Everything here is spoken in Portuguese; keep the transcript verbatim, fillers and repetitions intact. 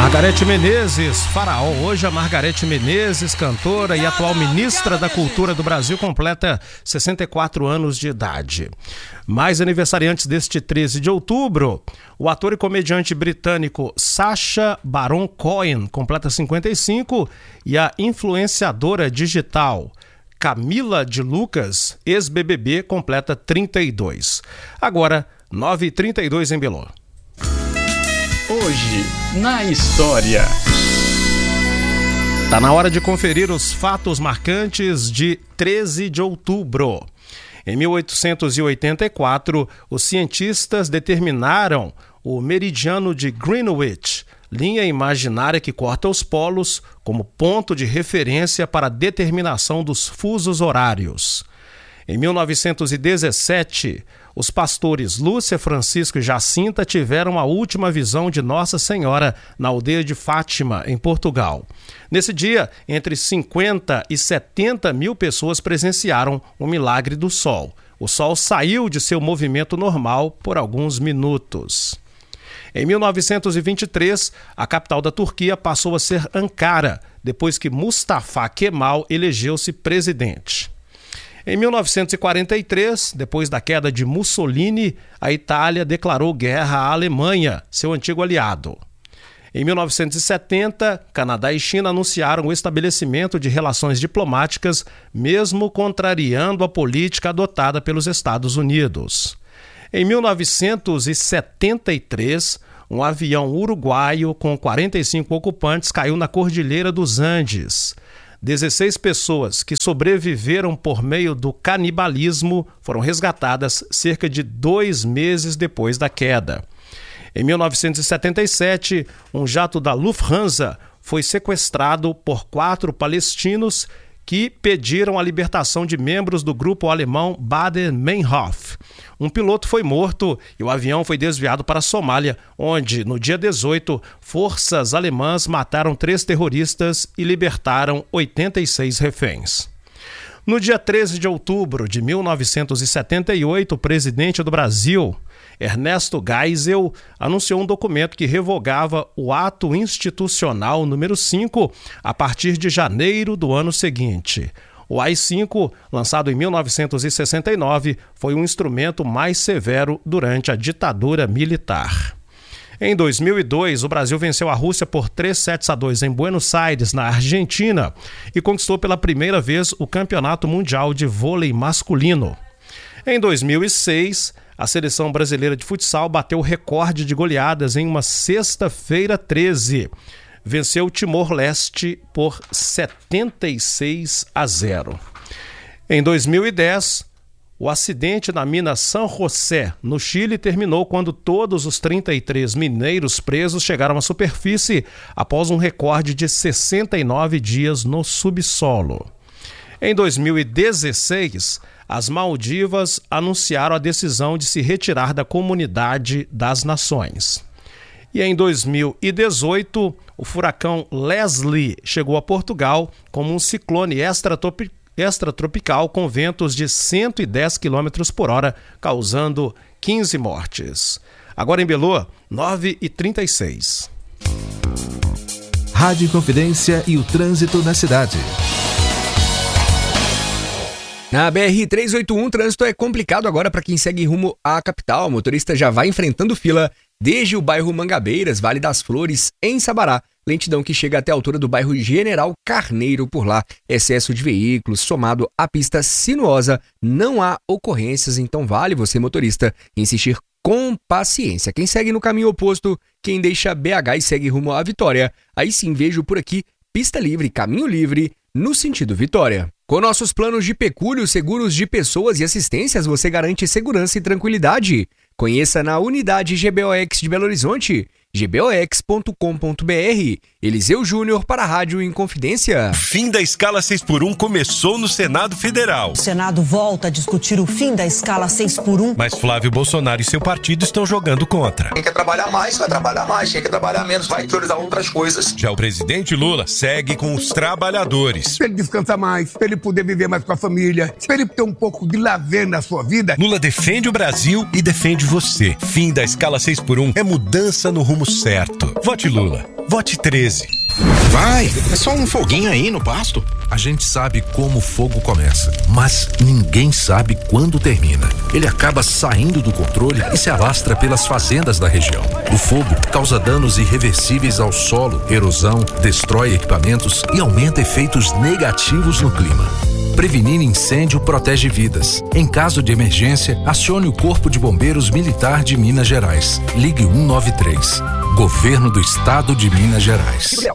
Margareth Menezes, Faraó. Hoje a Margareth Menezes, cantora e atual ministra da Cultura do Brasil, completa sessenta e quatro anos de idade. Mais aniversariantes deste treze de outubro, o ator e comediante britânico Sacha Baron Cohen completa cinquenta e cinco e a influenciadora digital Camila de Lucas, ex-B B B, completa trinta e dois. Agora, nove e trinta e dois em Belo. Hoje, na história. Tá na hora de conferir os fatos marcantes de treze de outubro. Em mil oitocentos e oitenta e quatro, os cientistas determinaram o meridiano de Greenwich, linha imaginária que corta os polos, como ponto de referência para a determinação dos fusos horários. Em mil novecentos e dezessete, os pastores Lúcia, Francisco e Jacinta tiveram a última visão de Nossa Senhora na aldeia de Fátima, em Portugal. Nesse dia, entre cinquenta e setenta mil pessoas presenciaram o milagre do Sol. O Sol saiu de seu movimento normal por alguns minutos. Em mil novecentos e vinte e três, a capital da Turquia passou a ser Ankara, depois que Mustafa Kemal elegeu-se presidente. Em mil novecentos e quarenta e três, depois da queda de Mussolini, a Itália declarou guerra à Alemanha, seu antigo aliado. Em mil novecentos e setenta, Canadá e China anunciaram o estabelecimento de relações diplomáticas, mesmo contrariando a política adotada pelos Estados Unidos. Em mil novecentos e setenta e três, um avião uruguaio com quarenta e cinco ocupantes caiu na Cordilheira dos Andes. dezesseis pessoas que sobreviveram por meio do canibalismo foram resgatadas cerca de dois meses depois da queda. Em mil novecentos e setenta e sete, um jato da Lufthansa foi sequestrado por quatro palestinos que pediram a libertação de membros do grupo alemão Baader-Meinhof. Um piloto foi morto e o avião foi desviado para a Somália, onde, no dia dezoito, forças alemãs mataram três terroristas e libertaram oitenta e seis reféns. No dia treze de outubro de mil novecentos e setenta e oito, o presidente do Brasil, Ernesto Geisel, anunciou um documento que revogava o ato institucional número cinco a partir de janeiro do ano seguinte. O A I cinco, lançado em mil novecentos e sessenta e nove, foi um instrumento mais severo durante a ditadura militar. Em dois mil e dois, o Brasil venceu a Rússia por três sets a dois em Buenos Aires, na Argentina, e conquistou pela primeira vez o Campeonato Mundial de Vôlei Masculino. Em dois mil e seis, a seleção brasileira de futsal bateu o recorde de goleadas em uma sexta-feira treze. Venceu o Timor-Leste por setenta e seis a zero. Em dois mil e dez, o acidente na mina San José, no Chile, terminou quando todos os trinta e três mineiros presos chegaram à superfície após um recorde de sessenta e nove dias no subsolo. Em dois mil e dezesseis, as Maldivas anunciaram a decisão de se retirar da Comunidade das Nações. E em dois mil e dezoito, o furacão Leslie chegou a Portugal como um ciclone extratropi- extratropical com ventos de cento e dez quilômetros por hora, causando quinze mortes. Agora em Belo, nove e trinta e seis. Rádio Inconfidência e o trânsito na cidade. Na B R trezentos e oitenta e um, o trânsito é complicado agora para quem segue rumo à capital. O motorista já vai enfrentando fila desde o bairro Mangabeiras, Vale das Flores, em Sabará. Lentidão que chega até a altura do bairro General Carneiro por lá. Excesso de veículos somado à pista sinuosa. Não há ocorrências, então vale você, motorista, insistir com paciência. Quem segue no caminho oposto, quem deixa B H e segue rumo à Vitória, aí sim vejo por aqui pista livre, caminho livre, no sentido Vitória. Com nossos planos de pecúlio, seguros de pessoas e assistências, você garante segurança e tranquilidade. Conheça na unidade G B O X de Belo Horizonte, g b o x ponto com ponto b r. Eliseu Júnior para a Rádio Inconfidência. Fim da escala seis por um começou no Senado Federal. O Senado volta a discutir o fim da escala seis por um. Mas Flávio Bolsonaro e seu partido estão jogando contra. Quem quer trabalhar mais, vai trabalhar mais. Quem quer trabalhar menos, vai priorizar outras coisas. Já o presidente Lula segue com os trabalhadores. Pra ele descansar mais, pra ele poder viver mais com a família, pra ele ter um pouco de lazer na sua vida. Lula defende o Brasil e defende você. Fim da escala seis por um é mudança no rumo certo. Vote Lula. vote treze. Vai, é só um foguinho aí no pasto. A gente sabe como o fogo começa, mas ninguém sabe quando termina. Ele acaba saindo do controle e se alastra pelas fazendas da região. O fogo causa danos irreversíveis ao solo, erosão, destrói equipamentos e aumenta efeitos negativos no clima. Prevenir incêndio protege vidas. Em caso de emergência, acione o Corpo de Bombeiros Militar de Minas Gerais. Ligue um nove três. Governo do Estado de Minas Gerais.